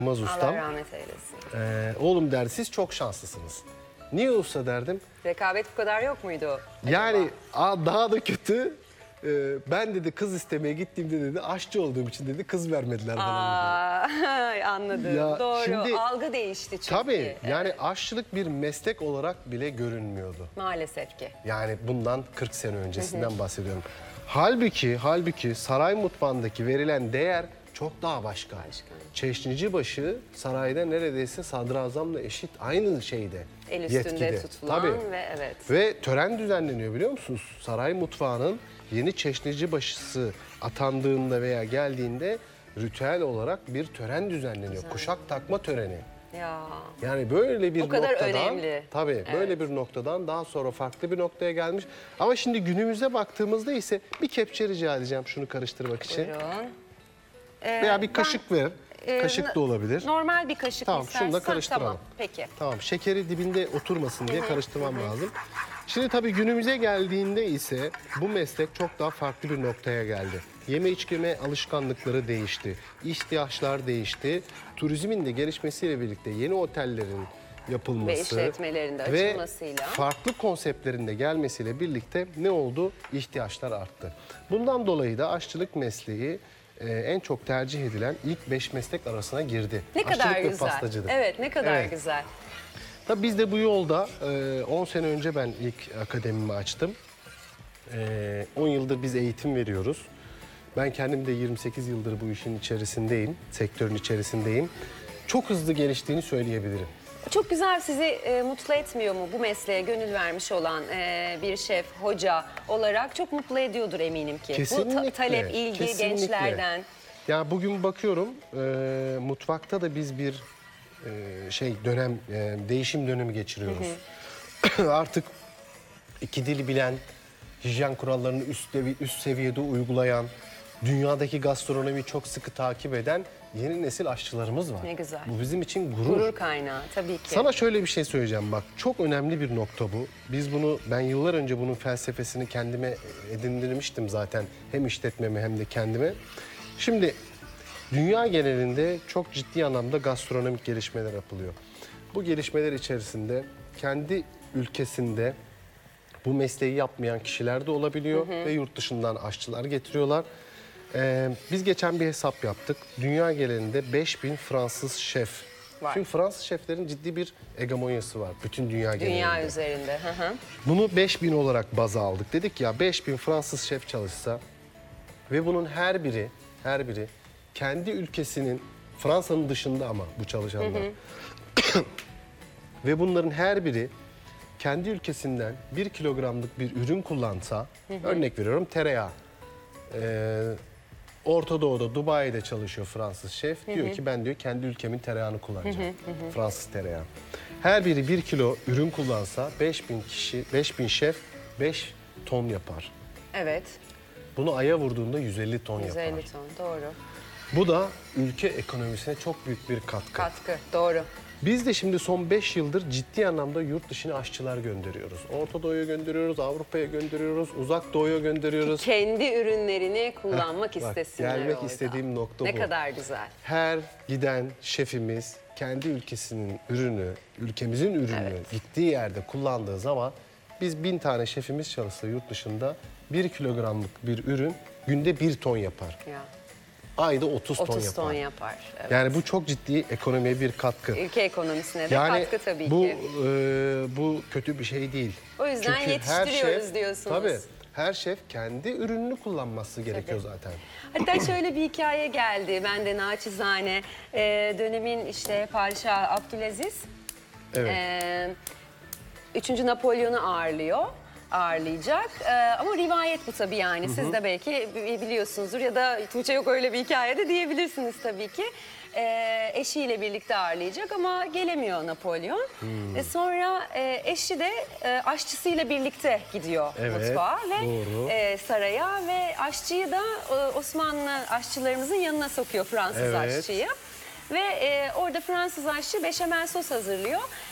ustam. Allah rahmet eylesin. Oğlum der siz çok şanslısınız. Niye usta derdim. Rekabet bu kadar yok muydu? Yani daha da kötü. Ben dedi kız istemeye gittiğimde dedi aşçı olduğum için dedi kız vermediler bana dedi. Anladım. Ya Doğru. şimdi, algı değişti çünkü. Tabii yani aşçılık bir meslek olarak bile görünmüyordu. Maalesef ki. Yani bundan 40 sene öncesinden bahsediyorum. Halbuki saray mutfağındaki verilen değer çok daha başka. Çeşnicibaşı sarayda neredeyse sadrazamla eşit aynı şeyde. El üstünde yetkide. tutulan Tabii. ve evet. Ve tören düzenleniyor biliyor musunuz? Saray mutfağının yeni çeşnicibaşısı atandığında veya geldiğinde ritüel olarak bir tören düzenleniyor. Kuşak takma töreni. Ya. Yani böyle bir O kadar noktadan, önemli. tabii böyle bir noktadan daha sonra farklı bir noktaya gelmiş. Ama şimdi günümüze baktığımızda ise bir kepçe rica edeceğim şunu karıştırmak için. Buyurun. Veya bir kaşık ver. Kaşık da olabilir. Normal bir kaşık Tamam, istersen. şunu da karıştıralım. Tamam, peki. Tamam, şekeri dibinde oturmasın diye karıştırmam lazım. Şimdi tabii günümüze geldiğinde ise bu meslek çok daha farklı bir noktaya geldi. Yeme içme alışkanlıkları değişti. İhtiyaçlar değişti. Turizmin de gelişmesiyle birlikte yeni otellerin yapılması Ve işletmelerin de ve açılmasıyla. farklı konseptlerin de gelmesiyle birlikte ne oldu? İhtiyaçlar arttı. Bundan dolayı da aşçılık mesleği en çok tercih edilen ilk 5 meslek arasına girdi. Ne kadar Aşçılık ve güzel. pastacılık. Evet, ne kadar Evet. güzel. Tabii biz de bu yolda 10 sene önce ben ilk akademimi açtım. 10 yıldır biz eğitim veriyoruz. Ben kendim de 28 yıldır bu işin içerisindeyim, sektörün içerisindeyim. Çok hızlı geliştiğini söyleyebilirim. Çok güzel, sizi mutlu etmiyor mu bu mesleğe gönül vermiş olan bir şef, hoca olarak çok mutlu ediyordur eminim ki. Kesinlikle. Bu talep, ilgi kesinlikle. gençlerden. Ya bugün bakıyorum mutfakta da biz bir değişim dönemi geçiriyoruz. Artık iki dili bilen, hijyen kurallarını üst seviyede uygulayan, dünyadaki gastronomiyi çok sıkı takip eden yeni nesil aşçılarımız var. Ne güzel. Bu bizim için Gurur kaynağı tabii ki. Sana şöyle bir şey söyleyeceğim bak. Çok önemli bir nokta bu. Ben yıllar önce bunun felsefesini kendime edindirmiştim zaten. Hem işletmeme hem de kendime. Şimdi dünya genelinde çok ciddi anlamda gastronomik gelişmeler yapılıyor. Bu gelişmeler içerisinde kendi ülkesinde bu mesleği yapmayan kişiler de olabiliyor ve yurt dışından aşçılar getiriyorlar. Biz geçen bir hesap yaptık. Dünya genelinde 5000 Fransız şef var. Çünkü Fransız şeflerin ciddi bir hegemonyası var bütün dünya genelinde. Dünya üzerinde. Bunu 5000 olarak baza aldık. Dedik ya 5000 Fransız şef çalışsa ve bunun her biri kendi ülkesinin, Fransa'nın dışında ama bu çalışanlar. Ve bunların her biri kendi ülkesinden 1 kilogramlık bir ürün kullansa, örnek veriyorum tereyağı. Orta Doğu'da, Dubai'de çalışıyor Fransız şef. Diyor ki ben diyor kendi ülkemin tereyağını kullanacağım. Fransız tereyağı. Her biri 1 kilo ürün kullansa 5000 şef 5 ton yapar. Evet. Bunu aya vurduğunda 150 ton 150 yapar. ton, doğru. Bu da ülke ekonomisine çok büyük bir katkı. Doğru. Biz de şimdi son 5 yıldır ciddi anlamda yurt dışına aşçılar gönderiyoruz. Orta Doğu'ya gönderiyoruz, Avrupa'ya gönderiyoruz, Uzak Doğu'ya gönderiyoruz. Kendi ürünlerini kullanmak istesinler gelmek orada. istediğim nokta bu. Ne kadar güzel. Her giden şefimiz kendi ülkesinin ürünü, ülkemizin ürünü gittiği yerde kullandığı zaman biz 1000 tane şefimiz çalışsa yurt dışında 1 kilogramlık bir ürün günde 1 ton yapar. Ya. Ayda 30 ton yapar. 30 ton yapar. Evet. Yani bu çok ciddi ekonomiye bir katkı. Ülke ekonomisine de Yani katkı tabii bu, ki. bu kötü bir şey değil. O yüzden Çünkü yetiştiriyoruz diyorsunuz. Tabii her şef kendi ürününü kullanması gerekiyor zaten. Hatta şöyle bir hikaye geldi. Ben de naçizane dönemin işte Padişah Abdülaziz Evet. 3. Napolyon'u ağırlayacak. Ama rivayet bu tabii yani. Siz de belki biliyorsunuzdur ya da Tuğçe yok öyle bir hikayede diyebilirsiniz tabii ki. Eşiyle birlikte ağırlayacak ama gelemiyor Napolyon. Sonra eşi de aşçısıyla birlikte gidiyor mutfağa ve saraya ve aşçıyı da Osmanlı aşçılarımızın yanına sokuyor Fransız aşçıyı. Ve orada Fransız aşçı beşamel sos hazırlıyor.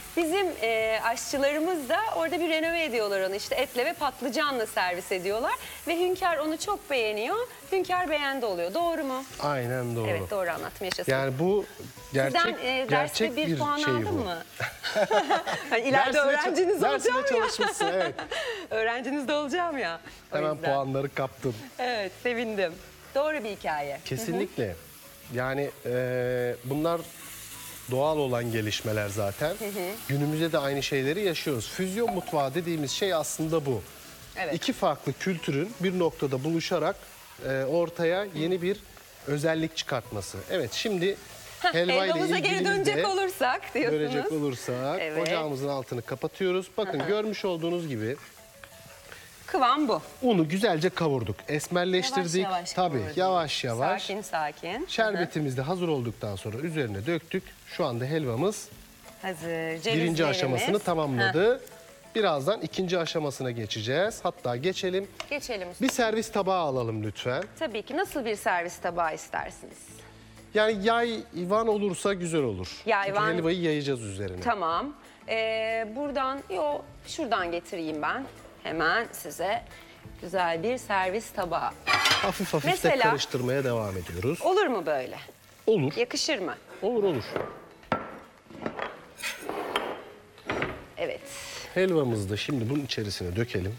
Bizim aşçılarımız da orada bir renove ediyorlar onu. İşte etle ve patlıcanla servis ediyorlar. Ve Hünkar onu çok beğeniyor. Hünkar beğendi oluyor. Doğru mu? Aynen doğru. Evet, doğru anlattım, yaşasın. Yani bu gerçek, Sizden derste gerçek bir bir puan şey aldın bu. mı? Hani ileride Dersine öğrenciniz dersine olacağım ya. çalışmışsın, evet. Öğrenciniz de olacağım ya. O Hemen yüzden. puanları kaptın. Evet, sevindim. Doğru bir hikaye. Kesinlikle. Yani bunlar doğal olan gelişmeler zaten. Günümüzde de aynı şeyleri yaşıyoruz. Füzyon mutfağı dediğimiz şey aslında bu. Evet. İki farklı kültürün bir noktada buluşarak ortaya yeni bir özellik çıkartması. Evet, şimdi helvayla Helvamıza geri ilgili dönecek de olursak diyorsunuz. dönecek olursak Evet. ocağımızın altını kapatıyoruz. Bakın görmüş olduğunuz gibi Kıvam bu. unu güzelce kavurduk. Esmerleştirdik. Yavaş yavaş Tabii kavurdunuz. yavaş yavaş. Sakin sakin. Şerbetimiz de hazır olduktan sonra üzerine döktük. Şu anda helvamız Hazır. birinci Cevizlerimiz. aşamasını tamamladı. Birazdan ikinci aşamasına geçeceğiz. Hatta geçelim. Geçelim. Bir servis tabağı alalım lütfen. Tabii ki. Nasıl bir servis tabağı istersiniz? Yani yayvan olursa güzel olur. Yayvan. Çünkü helvayı yayacağız üzerine. Tamam. Şuradan getireyim ben. Hemen size güzel bir servis tabağı. Hafif hafif de Mesela- karıştırmaya devam ediyoruz. Olur mu böyle? Olur. Yakışır mı? Olur olur. Evet. Helvamızı da şimdi bunun içerisine dökelim.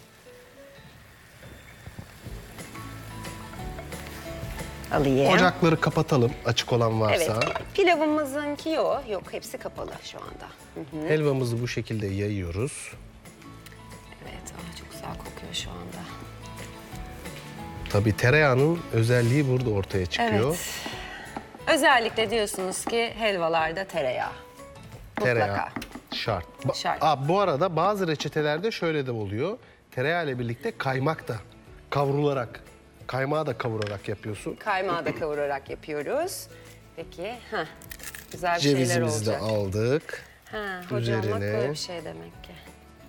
Alayım. Ocakları kapatalım açık olan varsa. Evet. Pilavımızınki yok. Yok, hepsi kapalı şu anda. Helvamızı bu şekilde yayıyoruz. Evet. Çok güzel kokuyor şu anda. Tabii tereyağının özelliği burada ortaya çıkıyor. Evet. Özellikle diyorsunuz ki helvalarda tereyağı. Tereyağı Mutlaka. şart. Şart. Bu arada bazı reçetelerde şöyle de oluyor. Tereyağı ile birlikte kaymak da kavrularak, kaymağı da kavurarak yapıyorsun. Kaymağı da kavurarak yapıyoruz. Peki. Güzel bir şeyler Cevizimizi de olacak. aldık. Hoca olmak üzerine- böyle bir şey demek ki.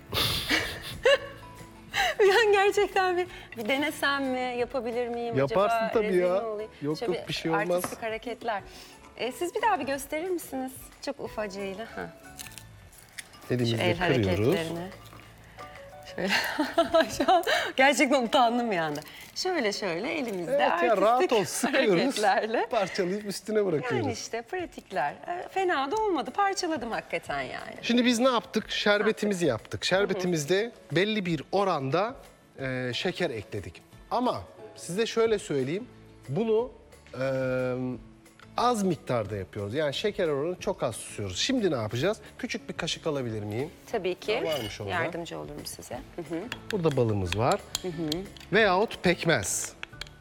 Ben gerçekten bir denesem mi, yapabilir miyim Yaparsın acaba? tabii Rezil ya. mi olayım? Yok, Şöyle yok, bir şey olmaz. Artistik hareketler. Siz bir daha bir gösterir misiniz? Çok ufacığıyla. Şu Elimizle el kırıyoruz. hareketlerini. Şöyle. Şu an gerçekten utandım yani. Şöyle elimizde Evet ya, rahat artistik ol, sıkıyoruz. hareketlerle. Parçalayıp üstüne bırakıyoruz. Yani işte pratikler. Fena da olmadı. Parçaladım hakikaten yani. Şimdi biz ne yaptık? Şerbetimizi yaptık. Şerbetimizde belli bir oranda şeker ekledik. Ama size şöyle söyleyeyim. Bunu az miktarda yapıyoruz. Yani şeker oranını çok az tutuyoruz. Şimdi ne yapacağız? Küçük bir kaşık alabilir miyim? Tabii ki. Ha, varmış orada. Yardımcı olurum size. Burada balımız var. Veyahut pekmez.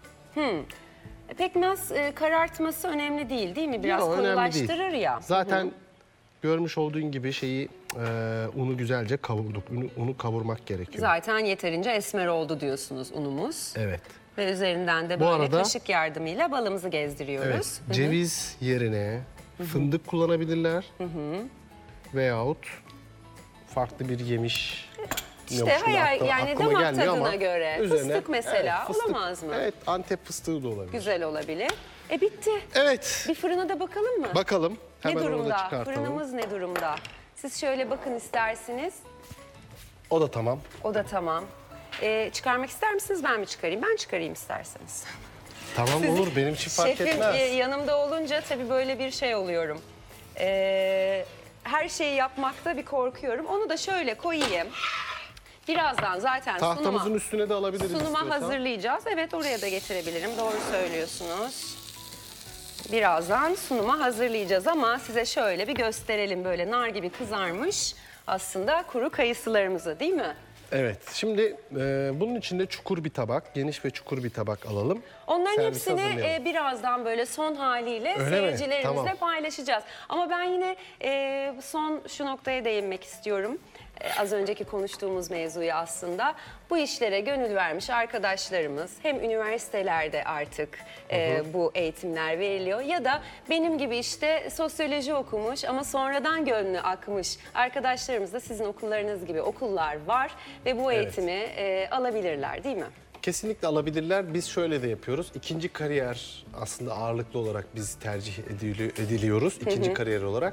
Pekmez karartması önemli değil mi? Biraz Yok, önemli koyulaştırır değil. ya. Zaten görmüş olduğun gibi unu güzelce kavurduk. Unu kavurmak gerekiyor. Zaten yeterince esmer oldu diyorsunuz unumuz. Evet. Ve üzerinden de Bu böyle arada- kaşık yardımıyla balımızı gezdiriyoruz. Evet, ceviz yerine fındık veyahut farklı bir yemiş. İşte Bilmiyorum, şimdi hayal, yani aklıma damak gelmiyor tadına ama göre. üzerine- Fıstık mesela evet, fıstık. olamaz mı? Evet, Antep fıstığı da olabilir. Güzel olabilir. Bitti. Evet, Bir fırına da bakalım mı? bakalım. Ne Hemen onu da durumda? çıkartalım. Fırınımız ne durumda? Siz şöyle bakın isterseniz. O da tamam. O da tamam. Çıkarmak ister misiniz, ben mi çıkarayım? Ben çıkarayım isterseniz. Tamam olur, benim için fark Şefim etmez. yanımda olunca tabii böyle bir şey oluyorum. Her şeyi yapmakta bir korkuyorum. Onu da şöyle koyayım. Birazdan zaten Tahtamızın üstüne de alabiliriz sunuma istiyorsan. hazırlayacağız. Evet, oraya da getirebilirim. Doğru söylüyorsunuz. Birazdan sunuma hazırlayacağız ama size şöyle bir gösterelim. Böyle nar gibi kızarmış aslında kuru kayısılarımızı, değil mi? Evet, şimdi bunun için de çukur bir tabak, geniş ve çukur bir tabak alalım. Onların Servise hepsini hazırlayalım. birazdan böyle son haliyle Öyle mi? seyircilerimizle Tamam. paylaşacağız. Ama ben yine son şu noktaya değinmek istiyorum. Az önceki konuştuğumuz mevzuyu aslında. Bu işlere gönül vermiş arkadaşlarımız hem üniversitelerde artık bu eğitimler veriliyor ya da benim gibi işte sosyoloji okumuş ama sonradan gönlü akmış arkadaşlarımız da sizin okullarınız gibi okullar var ve bu Evet. eğitimi alabilirler, değil mi? Kesinlikle alabilirler. Biz şöyle de yapıyoruz. İkinci kariyer aslında ağırlıklı olarak biz tercih ediliyoruz. İkinci kariyer olarak.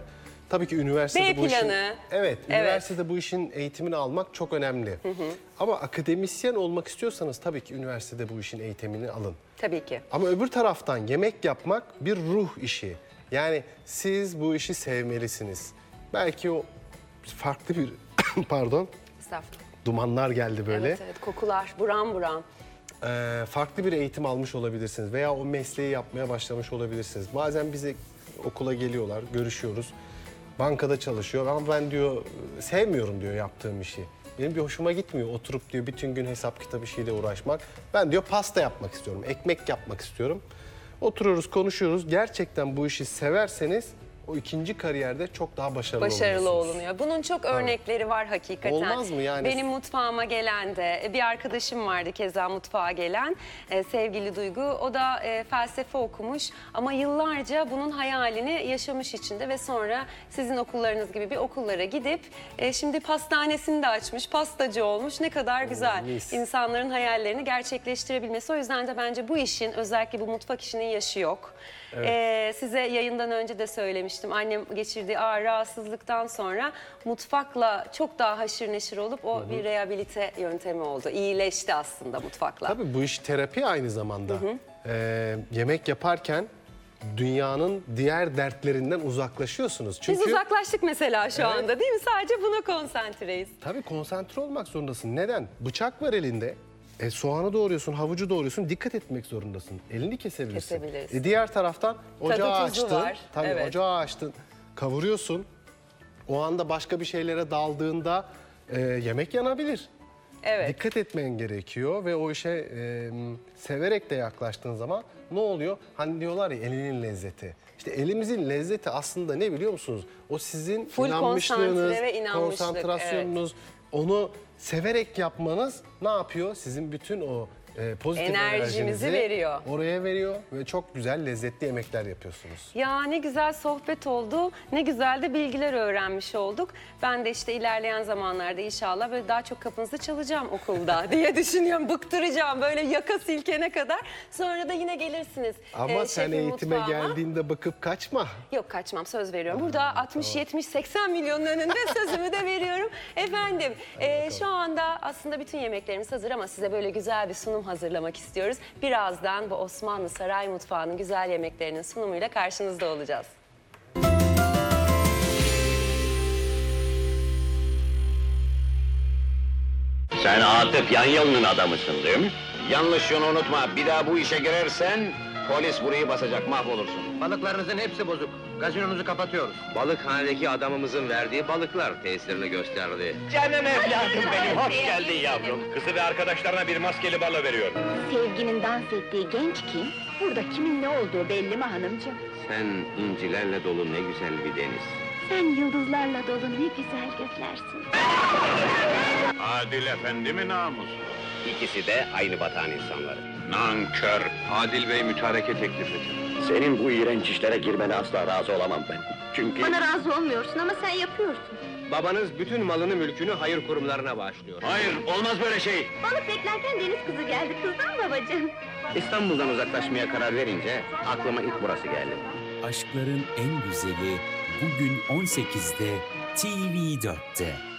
Tabii ki üniversitede B bu işin... planı. Evet, Evet. üniversitede bu işin eğitimini almak çok önemli. Ama akademisyen olmak istiyorsanız tabii ki üniversitede bu işin eğitimini alın. Tabii ki. Ama öbür taraftan yemek yapmak bir ruh işi. Yani siz bu işi sevmelisiniz. Belki o farklı bir pardon Estağfurullah. dumanlar geldi böyle. Evet, evet, kokular buram buram. Farklı bir eğitim almış olabilirsiniz veya o mesleği yapmaya başlamış olabilirsiniz. Bazen bize okula geliyorlar, görüşüyoruz. Bankada çalışıyor ama ben diyor sevmiyorum diyor yaptığım işi. Benim bir hoşuma gitmiyor oturup diyor bütün gün hesap kitap işiyle uğraşmak. Ben diyor pasta yapmak istiyorum, ekmek yapmak istiyorum. Oturuyoruz, konuşuyoruz. Gerçekten bu işi severseniz o ikinci kariyerde çok daha başarılı olursunuz. olunuyor. Bunun çok örnekleri var hakikaten. Olmaz mı yani? Benim mutfağıma gelen de bir arkadaşım vardı keza mutfağa gelen sevgili Duygu. O da felsefe okumuş ama yıllarca bunun hayalini yaşamış içinde ve sonra sizin okullarınız gibi bir okullara gidip şimdi pastanesini de açmış, pastacı olmuş. Ne kadar güzel. mis. İnsanların hayallerini gerçekleştirebilmesi. O yüzden de bence bu işin özellikle bu mutfak işinin yaşı yok. Size yayından önce de söylemiştim. Annem geçirdiği ağır rahatsızlıktan sonra mutfakla çok daha haşır neşir olup o bir rehabilite yöntemi oldu. İyileşti aslında mutfakla. Tabii bu iş terapi aynı zamanda. Yemek yaparken dünyanın diğer dertlerinden uzaklaşıyorsunuz. Çünkü Biz uzaklaştık mesela şu anda değil mi? Sadece buna konsantreyiz. tabii konsantre olmak zorundasın. Neden? Bıçak var elinde. Soğanı doğruyorsun, havucu doğruyorsun. Dikkat etmek zorundasın. Elini kesebilirsin. Kesebiliriz. Diğer taraftan ocağı tuzu açtın. var, Tabii evet. ocağı açtın. Kavuruyorsun. O anda başka bir şeylere daldığında yemek yanabilir. Evet. Dikkat etmen gerekiyor ve o işe severek de yaklaştığın zaman ne oluyor? Hani diyorlar ya elinin lezzeti. İşte elimizin lezzeti aslında ne biliyor musunuz? O sizin Full inanmışlığınız, konsantre ve inanmışlık, konsantrasyonunuz, onu severek yapmanız ne yapıyor? Sizin bütün o pozitif Enerjimizi enerjinizi veriyor. oraya veriyor ve çok güzel lezzetli yemekler yapıyorsunuz. Ya ne güzel sohbet oldu, ne güzel de bilgiler öğrenmiş olduk. Ben de işte ilerleyen zamanlarda inşallah böyle daha çok kapınızı çalacağım okulda diye düşünüyorum. Bıktıracağım böyle yaka silkene kadar. Sonra da yine gelirsiniz. Ama sen şefin eğitime mutfağıma. geldiğinde bakıp kaçma. Yok kaçmam söz veriyorum. Burada 60, 70, 80 milyonun önünde sözümü de veriyorum. Efendim şu anda aslında bütün yemeklerimiz hazır ama size böyle güzel bir sunum hazırlamak istiyoruz. Birazdan bu Osmanlı Saray Mutfağı'nın güzel yemeklerinin sunumuyla karşınızda olacağız. Sen Atıf Yanyalı'nın adamısın değil mi? Yanlış şunu unutma, bir daha bu işe girersen polis burayı basacak, mahvolursun. Balıklarınızın hepsi bozuk. Gazinonuzu kapatıyoruz. Balıkhanedeki adamımızın verdiği balıklar tesirini gösterdi. Canım evladım benim, hoş geldin yavrum. Kızı ve arkadaşlarına bir maskeli balo veriyor. Sevginin dans ettiği genç kim? Burada kimin ne olduğu belli mi hanımcığım? Sen incilerle dolu ne güzel bir deniz. Sen yıldızlarla dolu ne güzel göklersin. Adil efendi mi namus? İkisi de aynı batağın insanları. Nankör. Adil Bey mütareke teklif ediyor. Senin bu iğrenç işlere girmene asla razı olamam ben. Çünkü... Bana razı olmuyorsun ama sen yapıyorsun. Babanız bütün malını mülkünü hayır kurumlarına bağışlıyor. Hayır, olmaz böyle şey. Balık beklerken deniz kızı geldi, kızdın mı babacığım? İstanbul'dan uzaklaşmaya karar verince aklıma ilk burası geldi. Aşkların en güzeli bugün 18'de TV4'te.